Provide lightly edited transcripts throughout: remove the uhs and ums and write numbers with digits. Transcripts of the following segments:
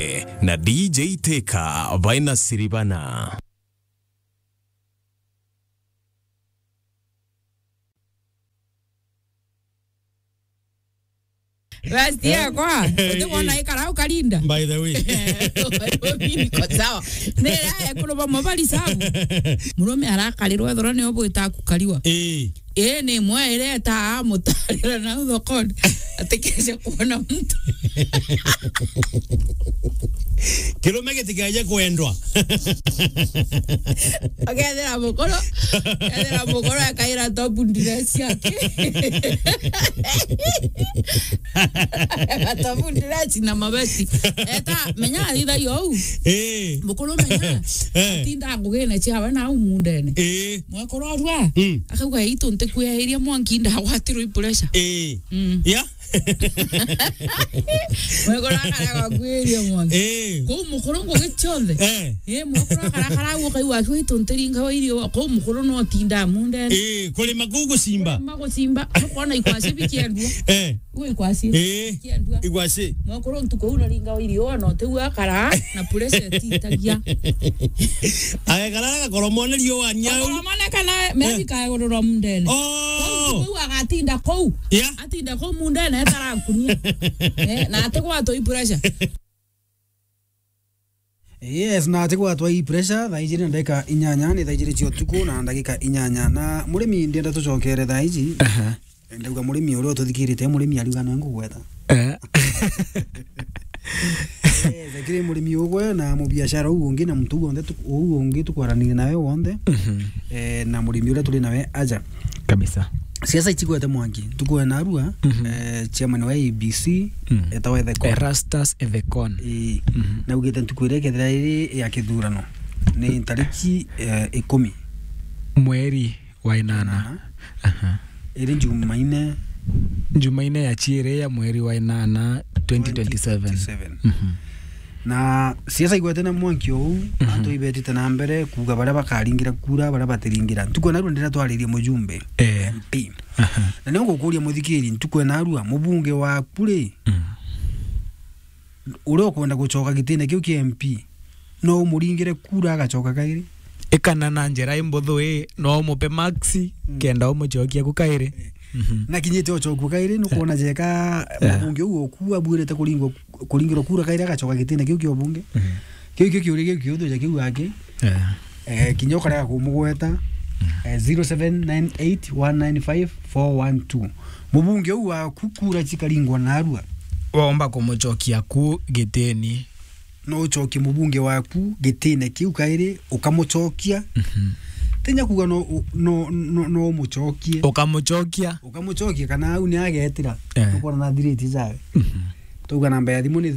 na DJ Teka Vaina Siribana. Rastia kwa utaona ikarau kalinda by the way kwa sawa nera kuno mabali sabu murume arakalirwa thorone obo itakukaliwa ni mwe ile ta mutarira na udhokon atekesha kuona mtu kilomege tikaje kuendwa agedera mukoro akaira topu ndiresia topu ndiresi na mabeti eta menya ida yo mukoro menya tinda ngugene chiawe na umundene mwakoro rwa akauga ito ntekweheria mwankinda watirwo pressure ya mwakoro akara kweheria mwanki ko mukoro ngogechonde mwakoro akara ukaiwa kwito nteringa wairio ko mukoro no tinda mundene kuli magugu simba kona ikwase bikiandwa we kwase ikwase mwakoro ntuko unaringa wairio no tewa akara na pressure titagia ayakara koromone rio wanyau koromone kana mebika gororo mundene ko agatinda ko atinda ko mundene etara kunia na atekwa to pressure. Yes, na atekwa to pressure thaijiri ndeka inyanya ni thaijiri cio tuku na ndagika inyanya na murimi ndienda tucokere thaiji ndauga murimi uri tuthikirite murimi ariuga no ngugweta Zekire murimi ugwe na mubiashara ungi na mtu wonde ungi tukwaranire nawe wonde na murimi uri tuli nawe aja kabisa. Siasa ichigwete mwangi tukuwe na arua chairman wa ABC etawe Ethekon Erastus Ethekon na ugete tukwire kethira iri ya kithurano ni tariki 10 mweri wa 8 iri Jumaine ya chire ya mweri wa 8 2027 na siasa igwete na mwanki ou anto ibetite na mbere kuga bara bakaringira kura bara batiringira tuko na rwo ndira twaririe mujumbe MP na nongo kuria muthikiri tuko na rua mubunge wa kure uri okwenda gucoka gitine kiu ki MP no muringire kura agacoka kairi ikana na njera imbotho no mupe maxi kenda umucokia kukaire na kinyete ochoku kaire no kuona jeka mubunge uo kuwa bwirete kuringiro kura kaire agacoka gitine kiu ki obunge kiu uri kiu thuja kiu ake kinyoka rega kumugweta 0798195412 mubunge uwa kukura chikaringwa na arua waomba kumucokia ku giteni no ucoki mubunge waku gitine kiu kaire ukamucokia tinya kuga no mucokie ukamucokia kana au ni agetira ukora na direct zawe tuga namba ya thimu ni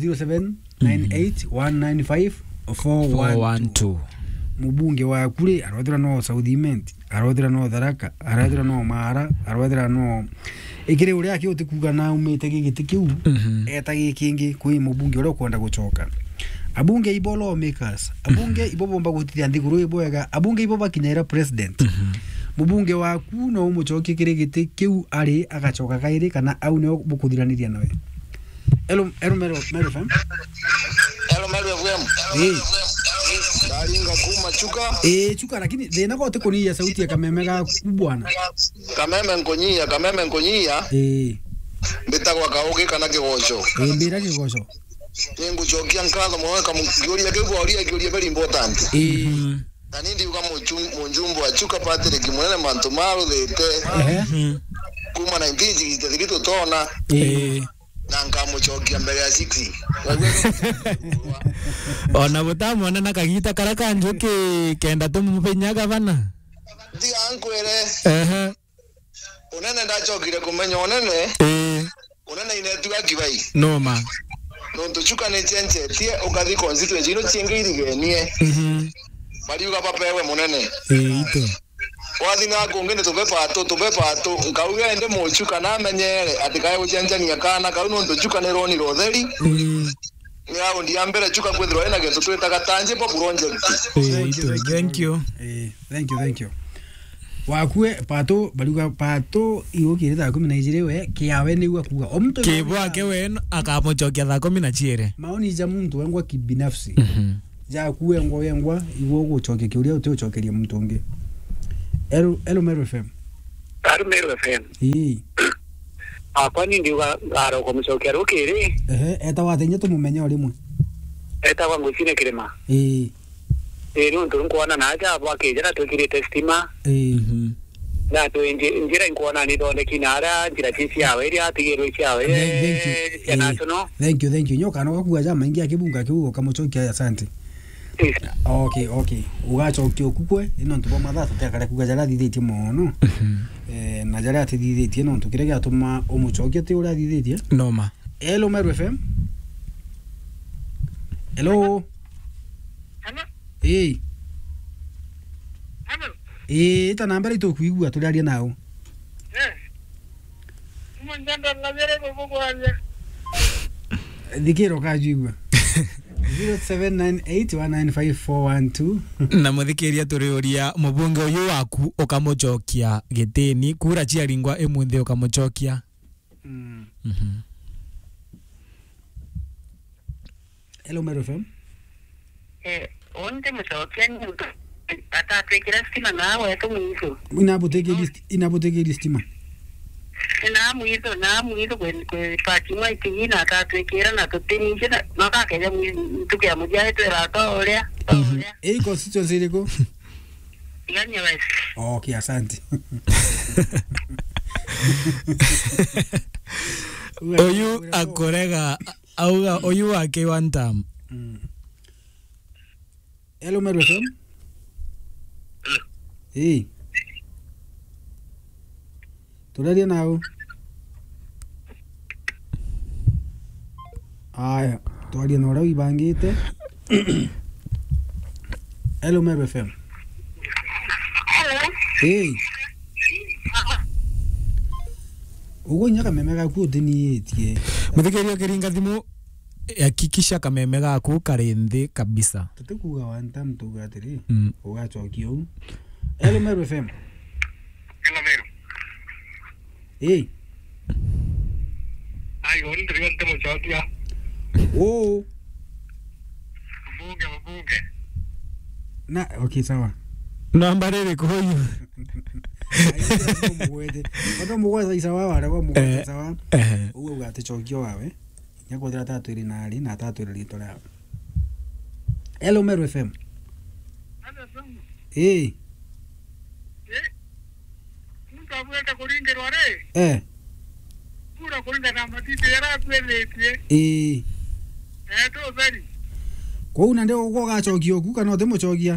0798195412 mubunge wa kuri arothira no Southiment arothira no Tharaka arothira no Mara arothira no ikire uri aki utikuga na umite gigiti kiu eta gikingi kwi mubunge uri kwenda gucoka abunge ibo lawmakers abunge ibo bomba gutithia ndiguru iboega abunge ibo bakinyira president mubunge waku no umucokie kire giti kiu ari agacoka kairi kana au ne bukuthiraniria nawe Hello Mero fam Daringa kuma chuka chuka lakini thina gote kunia sauti ya kameme ga kubwana kameme nkonyia mbitagwa kauge kana kigoco mbira kigoco ningu chokia nkatho mweka mukiuria kiuria very important na nindi uga munjumbu wa chuka Patrick mwene mantu maru thete kuma 19 thigito tona na nkamucokia mbere ya 6 ona butamona na kagita karaka njuki kenda tumupenyaga bana ndi ankwere unene ndachokire kumenya unene unene inetuga kibai noma no ntuchuka ne chenchetie ukathi constituency ino chiengirigenie bali uga papewe munene ito wathi na kungine tubepato nkauga ende muchuka na menyere atikaye guchenjania kana kau no ntuchuka ne roni rotheri ni au ndi mbere chuka kwithirwa ina geto twetaga tanje po project thank you thank you wakue pato baluga pato igo kire thaa 12 we kiawe ni akuga omuntu kibwa ke wenu akamuchokia thaa 12 maoni ja muntu wengwa kibinafsi ja kuengwa wengwa igo guchokia kiuria utochokeria muntu ungi elo Meru FM Meru FM Kwani ndio garo kumuchokia rukiri eta watenya tumumenya rimwe eta wangu sine kirema nuntu nkuona naja abwake jana tukiri testima na tu njira nkuona ni dole kinara njira chisi yawe ria tigero chawe thank you nyoka no kuwa jama ingia kibunga kiugo kamuchokia asante okay ugachokia kukwe ino ntubo mathata tekare kuga jara thithitie mono na jara atithithitie no ntukire gatuma umuchokia ti ura thithitie noma hello Meru FM hello ita namba ito kuigua turaria nao Mwanjanda ngazere kukukwanja Dikiro kajigua 0798195412 na muthikiria turiuria mubunge uyu waku ukamuchokia gitini kura ciaringwa imuthi ukamuchokia hello Meru FM onde muchokia ni atatwekera stima nawe tumwizo inapotekeri stima na mwizo kwe patima ikinyina atatwekera na tutinije na makakeja tukia mujahe twera toria constituency liko yani wes okay asante oyu akorega auga oyu wake one time hello Meru FM turaria nao aya twaria na uria ibangite hello Meru FM ugo nyaka meme gaku utiniitie muthikiria kiringa thimu hakikisha kameme gaku kari nthi kabisa tutikuga one time tugatiri ugachokia u hello Meru FM ayo ndio ndio muchokia mbunge na okay sawa namba riri kuyu Wado mugweza isawa wale kwa mugweza sawa uwe ugatichokio wawe nyakodira tatu iri nari na tatu iri rito lao hello Meru FM Mutaweta kuringerwa re Pura kuringa na matiti yara kweletie to very kwa una ndio ugo gachokio ku kana utimuchokia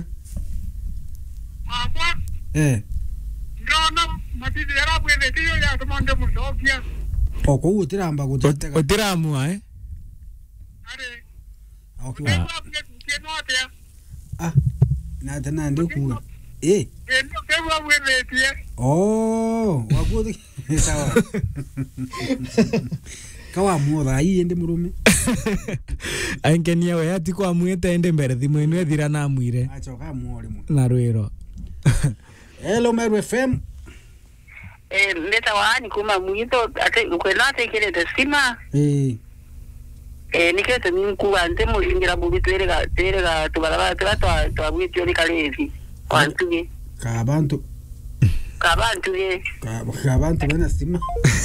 akwa ndona matiti yara kweletie ya tumande muchokia kwa utiramba gutega utiramua are okay na tena ndio kuga ndio kewa kweletie wakuo sawa kawa muotha ii ndi murume aingenia we ati kwa mwete ende mbere thimu ino ethira na mwire achoka muori mu na rwiro hello Meru FM leta wani kuma mwito ate ukwela tekele testima nikete ninkuwa nte mulingira bubi terega tubalaba twa bwityo likalevi kwantuge kabantu bana stima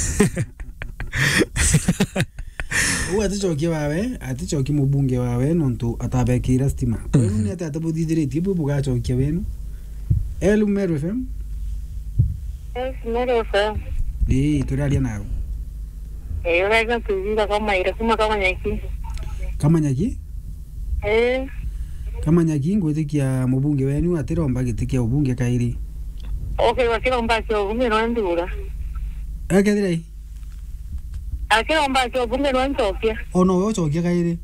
uwa atichokia wawe atichokia mubunge wawe nontu atabekira stima ni atabudithiritie bubu gachokia wenu hello Meru FM Meru FM turaria nao urega tuzinga kama ira kuma kama nyaki kama nyaki ngwitikia mubunge wenu atiromba gitikia ubunge kairi okay wakiromba cyo bunge no ndura akethira akiromba cyo bunge no ntokia ono yo chokia kairi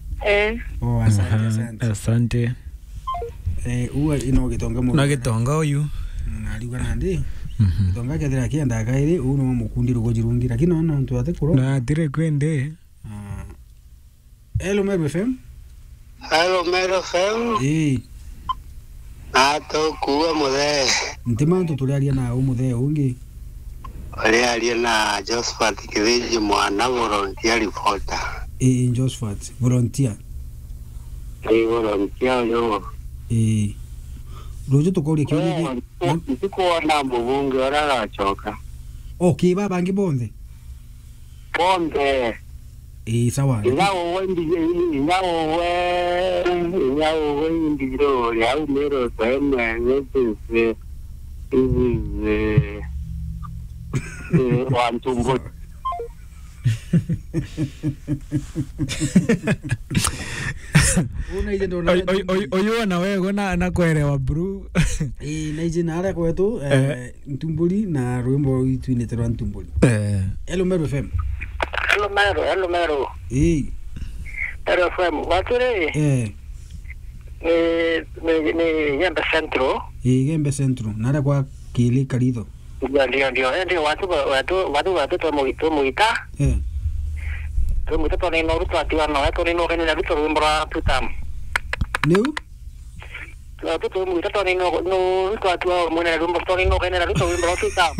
asante uwa ino gitonga mu na gitonga uyu naliwa nandi gitonga kethira kienda kairi uno mukundi rugojirungira kino no ntu atekuro na dire kwende hello Meru FM Hello Meru FM Ato kuwa muthe. Ntima ntu turiaria na umuthe ungi. Aria na Josephat Kithiji mwana volunteer reporter. Josephat volunteer. Volunteer yo. Rojo tukoria kiuri. Ndikuona mubunge ora achoka. Okay, bangi bonde. Bonde. Sawa. Ingawa ndiro ya umero sema ngese wantumbo. Oyo na wewe na kuelewa bro. Na ije na ara kwetu Ntumbuli na rwimbo itwinete rwa Ntumbuli. Hello Mero FM. Hello Mero. Mero FM. Wature? Gembe Centro. Gembe Centro. Nara kwa Kili Karido. Ndio watu tumuita. Tumuita toni no rutu atiwa no toni no kene rutu rumbra putam. Neu? Tumuita toni no rutu atiwa mwana rumbra toni no kene rutu rumbra putam.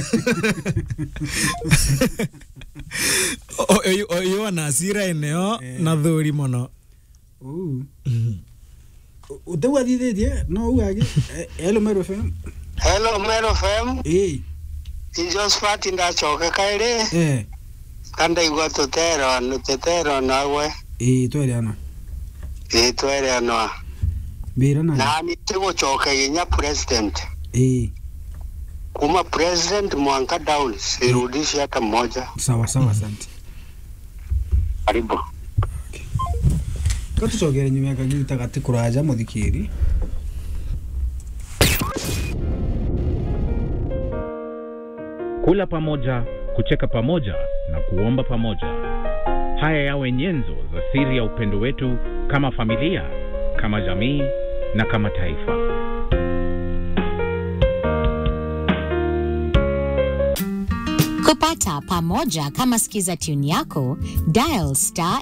Oyo na sira eneo na dhuri mono. Utewa dide no uage. Hello Mero FM. Hello Mero FM. Josephat ndachoka kaire. Kanda igwa tetero nawe. Tweriana. Tweriana. Bira na. Na nitego choka yenya president. Kuma president mwanka down sirudishi hata mmoja. Sawa asante. Karibu. Katuchogere nyuma kagita kati kuraja muthikiri. Kula pamoja, kucheka pamoja na kuomba pamoja. Haya yawe nyenzo za siri ya upendo wetu kama familia, kama jamii na kama taifa. Kupata pamoja kama skiza tune yako, dial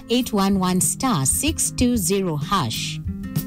*811*620#.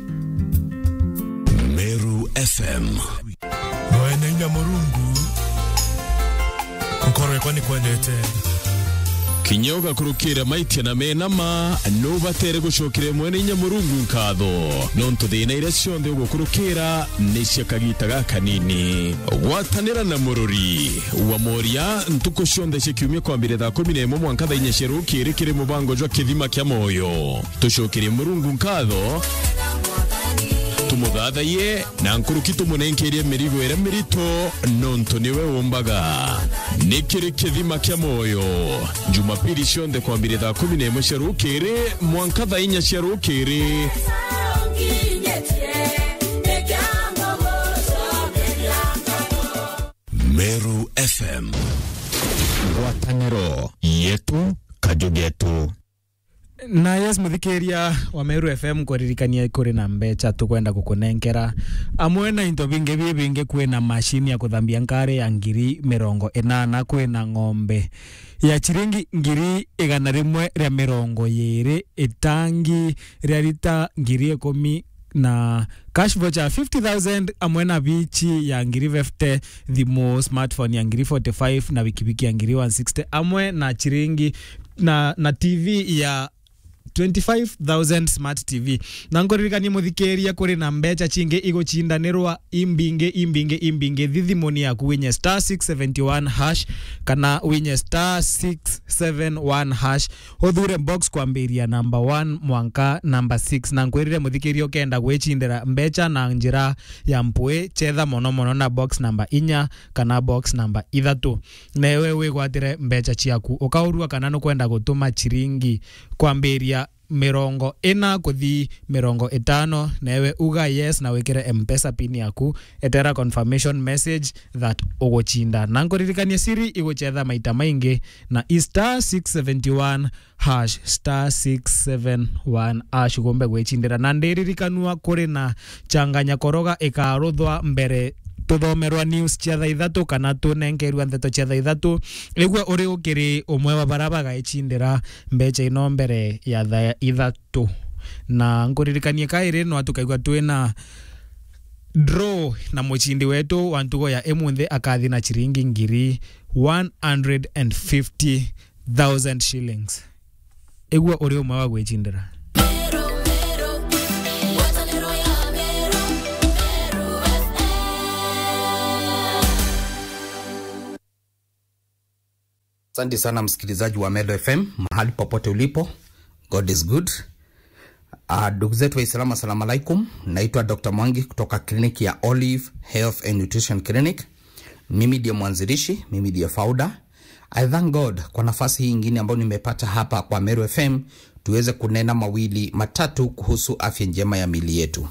Meru FM. Mwene Nyamurungu. Nkoro kwani kwendete. Kinyoga kurukira maitia na menama no batere gushokire mwene Nyamurungu nkatho nonto thina ire cionthe gukurukira nisha kagitaga kanini watanira na mururi wa moria ntuko cionthe cikiumia kwambire thaa 11 mwanka thaa 4 cerukire kiri mubango jwa kithima kya moyo tushokire Murungu nkatho tumuthathaie na nkuruki tumunenkerie mirigo ira mirito nonto niwe umbaga nikiri kithima kya moyo Jumapili cionthe kwambire thaa 11 cerukire mwanka thaa 4 cerukire Meru FM ngwataniro yetu kajugetu. Na yes muthikiria wa Meru FM kuririkania kuri na mbecha tukwenda gukunenkera amwe na into binge kwina mashini ya kuthambia ngari ya 80,000 kwina ng'ombe ya chiringi 100,000 itangi ria lita 10,000 na cash voucher 50,000 amwe na bichi ya 50 thimo smartphone ya 45 na wikibiki ya 160 amwe na chiringi na TV ya 25,000 smart TV. Na ngoririkani muthikeria kuri na mbecha chinge igochindanirwa imbinge thithimoni yaku winye *671# kana winye *671# uthure box kwambiria number 1 mwanka number 6 na ngwirire muthikeria ukenda gwechindira mbecha na njira ya mpwe chetha mono na box number 4 kana box number 3 newe wigwatire mbecha ciaku ukaurua kana no kwenda gutuma chiringi kwambiria 40 kuthi 50 newe uga yes na wekere M-Pesa pin yaku etera confirmation message that ogochinda na ngoririkania siri igochetha maita maingi na *671# gombe gwechindira na ndiririkanua kuri na changanya koroga ikaruthwa mbere tuthomerwa news cia thaa 3 kana tunengerwa ndeto cia thaa 3 igwe uri ukiri umwe wa barabaga ichindira mbecha ino mbere ya thaa 3 na nguririkanie kaire no atukaigwa twina draw na muchindi wetu wantugo ya emunthe akathi na chiringi ngiri 150,000 shillings. Egwa uri umwe wa gwechindira. Asante sana msikilizaji wa Medo FM mahali popote ulipo. God is good. Ndugu zetu wa Islamu, assalamu alaikum. Naitwa Dr. Mwangi kutoka kliniki ya Olive Health and Nutrition Clinic. Mimi ndiye mwanzilishi, mimi ndiye founder. I thank God kwa nafasi hii nyingine ambayo nimepata hapa kwa Medo FM tuweze kunena mawili matatu kuhusu afya njema ya miili yetu.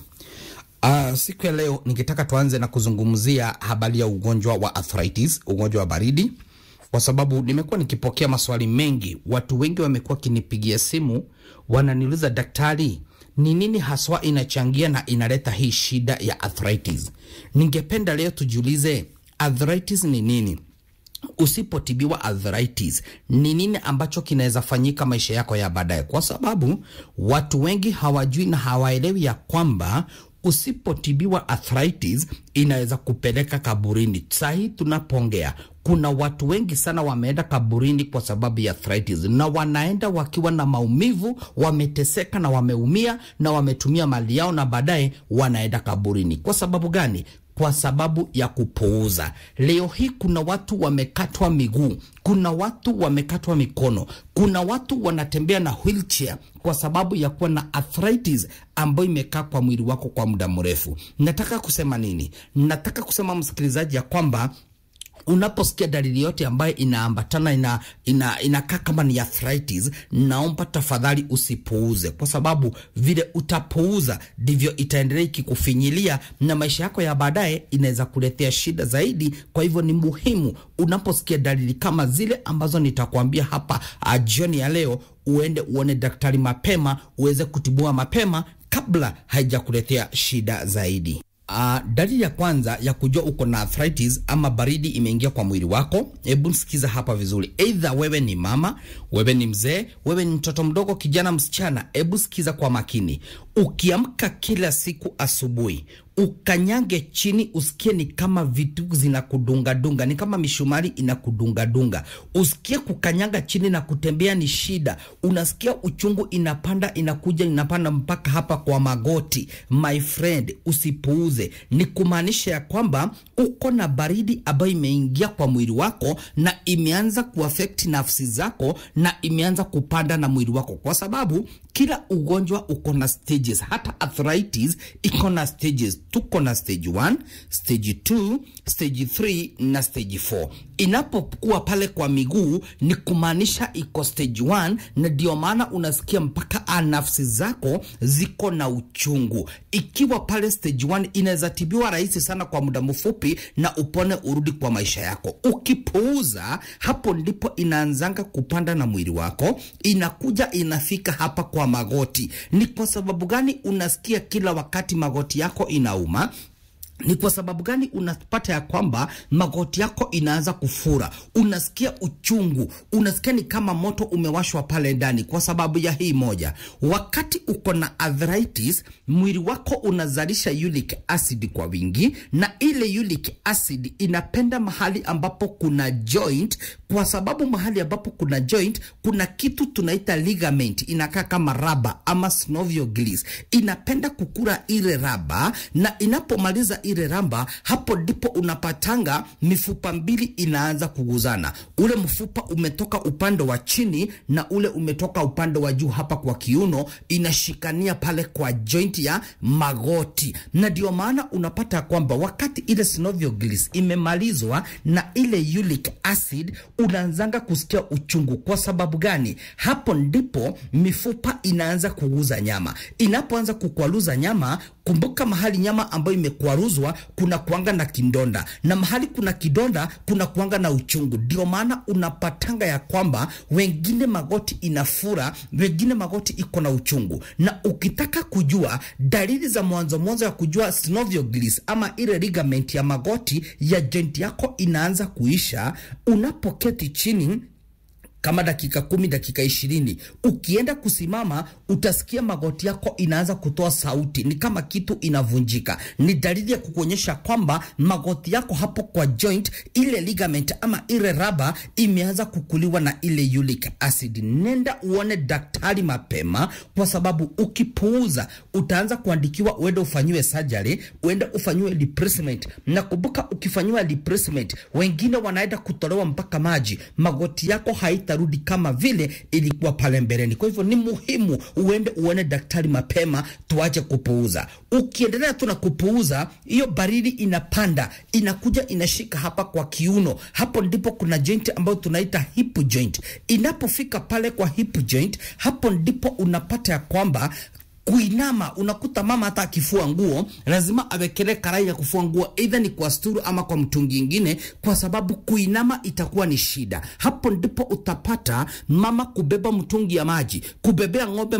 Siku ya leo ningetaka tuanze na kuzungumzia habari ya ugonjwa wa arthritis, ugonjwa wa baridi. Kwa sababu nimekuwa nikipokea maswali mengi, watu wengi wamekuwa kinipigia simu, wananiuliza daktari, ni nini haswa inachangia na inaleta hii shida ya arthritis? Ningependa leo tujiulize arthritis ni nini? Usipotibiwa arthritis, ni nini ambacho kinaweza fanyika maisha yako ya baadaye? Kwa sababu watu wengi hawajui na hawaelewi ya kwamba usipotibiwa arthritis inaweza kupeleka kaburini. Sahi tunapongea, kuna watu wengi sana wameenda kaburini kwa sababu ya arthritis, na wanaenda wakiwa na maumivu, wameteseka na wameumia na wametumia mali yao, na baadaye wanaenda kaburini. Kwa sababu gani? Kwa sababu ya kupuuza. Leo hii kuna watu wamekatwa miguu, kuna watu wamekatwa mikono, kuna watu wanatembea na wheelchair kwa sababu ya kuwa na arthritis ambayo imekaa kwa mwili wako kwa muda mrefu. Nataka kusema nini? Nataka kusema msikilizaji ya kwamba unaposikia dalili yote ambayo inaambatana inakaa kama ni arthritis, naomba tafadhali usipuuze, kwa sababu vile utapuuza ndivyo itaendelea ikikufinyilia na maisha yako ya baadaye inaweza kuletea shida zaidi. Kwa hivyo ni muhimu unaposikia dalili kama zile ambazo nitakwambia hapa jioni ya leo, uende uone daktari mapema, uweze kutibua mapema kabla haijakuletea shida zaidi. Dalili ya kwanza ya kujua uko na arthritis ama baridi imeingia kwa mwili wako, hebu sikiza hapa vizuri. Either wewe ni mama, wewe ni mzee, wewe ni mtoto mdogo, kijana, msichana, hebu sikiza kwa makini. Ukiamka kila siku asubuhi, ukanyange chini, usikie ni kama vitu zinakudunga dunga, ni kama mishumari inakudunga dunga. Usikie kukanyanga chini na kutembea ni shida. Unasikia uchungu inapanda, inakuja, inapanda mpaka hapa kwa magoti. My friend, usipuuze. Ni kumaanisha ya kwamba uko na baridi ambayo imeingia kwa mwili wako na imeanza kuaffect nafsi zako na imeanza kupanda na mwili wako, kwa sababu kila ugonjwa uko na stages. Hata arthritis iko na stages. Tuko na stage 1, stage 2, stage 3 na stage 4. Inapokuwa pale kwa miguu ni kumaanisha iko stage 1, na ndio maana unasikia mpaka nafsi zako ziko na uchungu. Ikiwa pale stage 1 inaweza tibiwa rahisi sana kwa muda mfupi na upone, urudi kwa maisha yako. Ukipuuza, hapo ndipo inaanzanga kupanda na mwili wako, inakuja inafika hapa kwa magoti. Ni kwa sababu gani unasikia kila wakati magoti yako inauma? Ni kwa sababu gani unapata ya kwamba magoti yako inaanza kufura? Unasikia uchungu, unasikia ni kama moto umewashwa pale ndani. Kwa sababu ya hii moja, wakati uko na arthritis, mwili wako unazalisha uric acid kwa wingi, na ile uric acid inapenda mahali ambapo kuna joint, kwa sababu mahali ambapo kuna joint kuna kitu tunaita ligament, inakaa kama raba ama synovial gills. Inapenda kukula ile raba, na inapomaliza ile ramba, hapo ndipo unapatanga mifupa mbili inaanza kuguzana. Ule mfupa umetoka upande wa chini na ule umetoka upande wa juu hapa kwa kiuno, inashikania pale kwa joint ya magoti. Na ndio maana unapata kwamba wakati ile synovial gills imemalizwa na ile uric acid, unaanzanga kusikia uchungu. Kwa sababu gani? Hapo ndipo mifupa inaanza kuguza nyama. Inapoanza kukwaruza nyama, kumbuka mahali nyama ambayo imekwaruzwa kuna kuanga na kidonda, na mahali kuna kidonda kuna kuanga na uchungu. Ndio maana unapatanga ya kwamba wengine magoti inafura, wengine magoti iko na uchungu. Na ukitaka kujua dalili za mwanzo ya kujua synovial gills ama ile ligament ya magoti ya joint yako inaanza kuisha, unapoketi chini kama dakika 10, dakika 20. Ukienda kusimama utasikia magoti yako inaanza kutoa sauti, ni kama kitu inavunjika. Ni dalili ya kukuonyesha kwamba magoti yako hapo kwa joint, ile ligament ama ile raba imeanza kukuliwa na ile uric acid. Nenda uone daktari mapema, kwa sababu ukipuuza utaanza kuandikiwa uende ufanyiwe surgery, uende ufanyiwe replacement. Na kumbuka, ukifanyiwa replacement wengine wanaenda kutolewa mpaka maji, magoti yako haitarudi kama vile ilikuwa pale mbeleni. Kwa hivyo ni muhimu uende uone daktari mapema, tuache kupuuza. Ukiendelea tu na kupuuza, hiyo baridi inapanda, inakuja inashika hapa kwa kiuno. Hapo ndipo kuna joint ambayo tunaita hip joint. Inapofika pale kwa hip joint, hapo ndipo unapata ya kwamba kuinama, unakuta mama hata akifua nguo lazima awekele karai ya kufua nguo, either ni kwa sturu ama kwa mtungi ingine, kwa sababu kuinama itakuwa ni shida. Hapo ndipo utapata mama kubeba mtungi ya maji, kubebea ng'ombe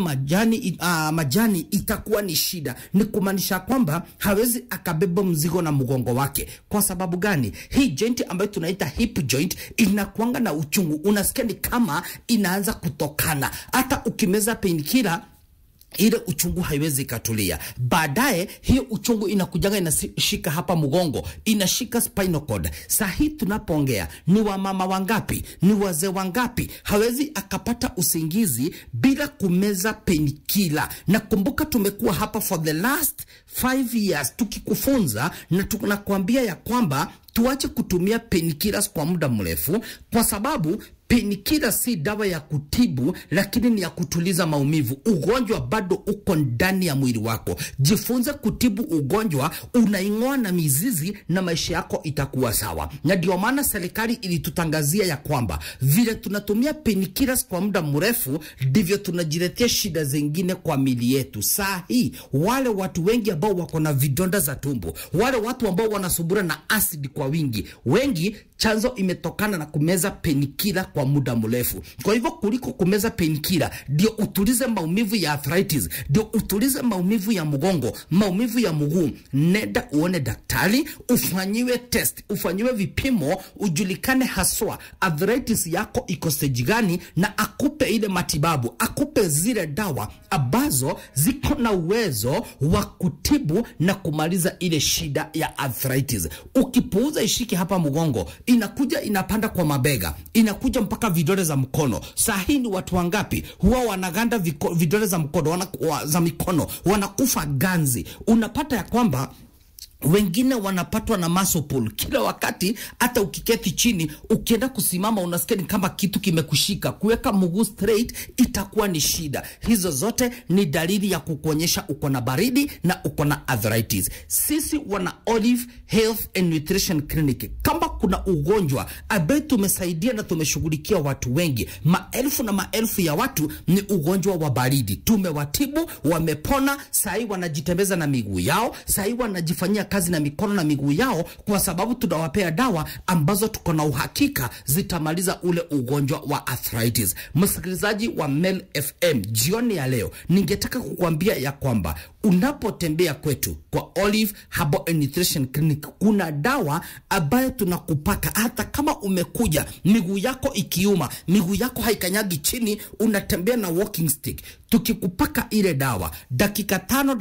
majani itakuwa ni shida. Ni kumaanisha kwamba hawezi akabeba mzigo na mgongo wake. Kwa sababu gani? Hii joint ambayo tunaita hip joint inakuanga na uchungu, unasikia ni kama inaanza kutokana. Hata ukimeza painkiller ile uchungu haiwezi katulia. Baadaye hiyo uchungu inakujaga inashika hapa mgongo, inashika spinal cord. Sahi tunapoongea, ni wamama wangapi, ni wazee wangapi hawezi akapata usingizi bila kumeza painkiller? Na kumbuka, tumekuwa hapa for the last 5 years tukikufunza na tunakuambia ya kwamba tuache kutumia painkillers kwa muda mrefu, kwa sababu painkiller si dawa ya kutibu, lakini ni ya kutuliza maumivu. Ugonjwa bado uko ndani ya mwili wako. Jifunze kutibu ugonjwa, unaing'oa na mizizi na maisha yako itakuwa sawa. Na ndio maana serikali ilitutangazia ya kwamba vile tunatumia painkillers kwa muda mrefu, ndivyo tunajiletea shida zingine kwa mili yetu. Saa hii wale watu wengi ambao wako na vidonda za tumbo, wale watu ambao wanasumbuliwa na acid kwa wingi, wengi chanzo imetokana na kumeza painkiller kwa muda mrefu. Kwa hivyo kuliko kumeza painkiller, ndio utulize maumivu ya arthritis, ndio utulize maumivu ya mgongo, maumivu ya mguu, nenda uone daktari, ufanyiwe test, ufanyiwe vipimo, ujulikane haswa arthritis yako iko stage gani, na akupe ile matibabu, akupe zile dawa ambazo ziko na uwezo wa kutibu na kumaliza ile shida ya arthritis. Ukipuuza ishiki hapa mgongo, inakuja inapanda kwa mabega, inakuja mpaka vidole za mkono. Sahi ni watu wangapi huwa wanaganda vidole za mkono, za mikono, wanakufa ganzi. Unapata ya kwamba wengine wanapatwa na muscle pull kila wakati. Hata ukiketi chini, ukienda kusimama unasikia ni kama kitu kimekushika. Kuweka mguu straight itakuwa ni shida. Hizo zote ni dalili ya kukuonyesha uko na baridi na uko na arthritis. Sisi wana Olive Health and Nutrition Clinic, kama kuna ugonjwa ambaye tumesaidia na tumeshughulikia watu wengi, maelfu na maelfu ya watu, ni ugonjwa wa baridi. Tumewatibu, wamepona, sahi wanajitembeza na miguu yao, sahi wanajifanyia kazi na mikono na miguu yao, kwa sababu tunawapea dawa ambazo tuko na uhakika zitamaliza ule ugonjwa wa arthritis. Msikilizaji wa Mel FM, jioni ya leo ningetaka kukuambia ya kwamba unapotembea kwetu kwa Olive Herbal and Nutrition Clinic, kuna dawa ambayo tunakupaka hata kama umekuja miguu yako ikiuma, miguu yako haikanyagi chini, unatembea na walking stick. Tukikupaka ile dawa dakika 5